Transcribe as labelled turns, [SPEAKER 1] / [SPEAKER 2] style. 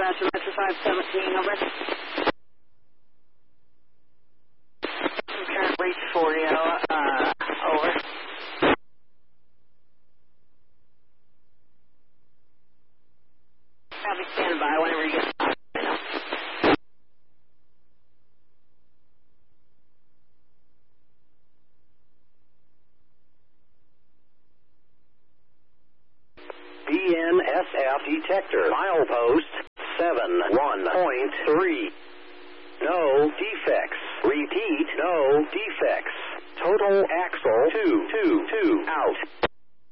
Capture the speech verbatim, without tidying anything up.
[SPEAKER 1] Dispatcher, Metro five seventeen, over. Current reach for you, uh, over. I'll be standing by whenever you get started.
[SPEAKER 2] B N S F detector, milepost seven one point three. No defects. Repeat, no defects. Total axle two two two out.